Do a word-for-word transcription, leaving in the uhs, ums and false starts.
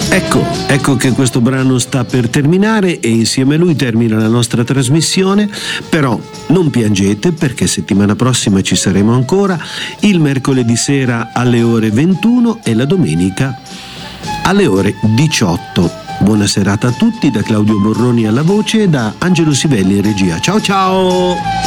Ecco, ecco che questo brano sta per terminare e insieme a lui termina la nostra trasmissione, però non piangete perché settimana prossima ci saremo ancora, il mercoledì sera alle ore ventuno e la domenica alle ore diciotto. Buona serata a tutti da Claudio Borroni alla voce e da Angelo Sivelli in regia. Ciao ciao!